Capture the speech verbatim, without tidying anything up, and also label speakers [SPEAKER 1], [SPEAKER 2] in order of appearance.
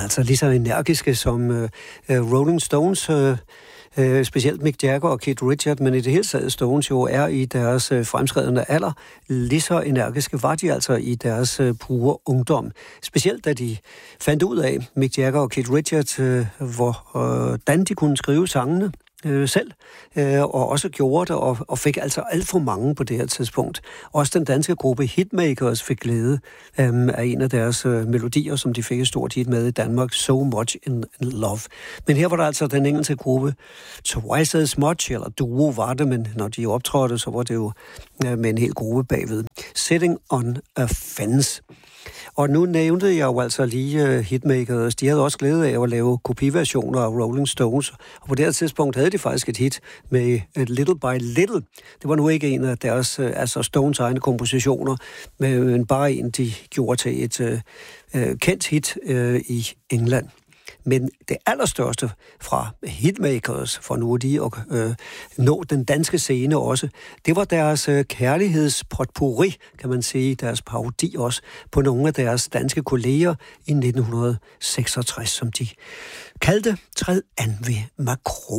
[SPEAKER 1] altså lige så energiske som øh, Rolling Stones, øh, øh, specielt Mick Jagger og Keith Richards, men i det hele taget Stones jo er i deres øh, fremskredende alder. Lige så energiske var de altså i deres øh, pure ungdom. Specielt da de fandt ud af, Mick Jagger og Keith Richards, øh, hvordan de kunne skrive sangene øh, selv, øh, og også gjorde det, og, og fik altså alt for mange på det her tidspunkt. Også den danske gruppe Hitmakers fik glæde øh, af en af deres øh, melodier, som de fik et stort hit med i Danmark, So Much in Love. Men her var der altså den engelske gruppe Twice As Much, eller Duo var det, men når de optrådte, så var det jo øh, med en hel gruppe bagved. Sitting on a Fence. Og nu nævnte jeg jo altså lige uh, Hitmakers. De havde også glæde af at lave kopiversioner af Rolling Stones. Og på det her tidspunkt havde de faktisk et hit med Little by Little. Det var nu ikke en af deres, uh, altså Stones egne kompositioner, men bare en, de gjorde til et uh, uh, kendt hit uh, i England. Men det allerstørste fra Hitmakers, for nu de at øh, nå den danske scene også, det var deres øh, kærlighedspotpourri, kan man sige, deres parodi også, på nogle af deres danske kolleger i nitten seksogtres, som de kaldte Træd an ved Macron.